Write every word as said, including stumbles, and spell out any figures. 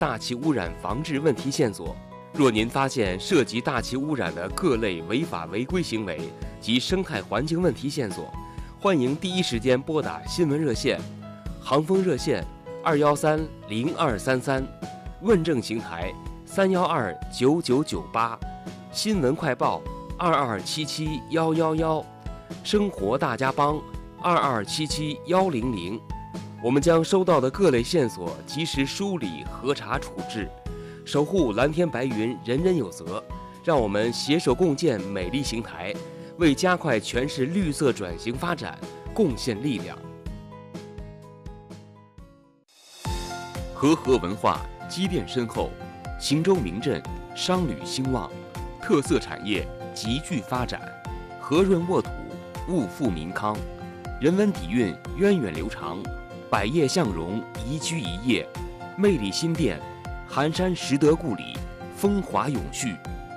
大气污染防治问题线索。若您发现涉及大气污染的各类违法违规行为及生态环境问题线索，欢迎第一时间拨打新闻热线、航风热线二幺三零二三三、问政平台三幺二九九九八、新闻快报二二七七幺幺幺、生活大家帮二二七七幺零零。我们将收到的各类线索及时梳理、核查、处置。守护蓝天白云，人人有责。让我们携手共建美丽邢台，为加快全市绿色转型发展贡献力量。和合文化积淀深厚，邢州名镇商旅兴旺，特色产业急剧发展，和润沃土，物富民康，人文底蕴源远流长，百业向荣，宜居宜业，魅力新店，寒山拾得故里，风华永续，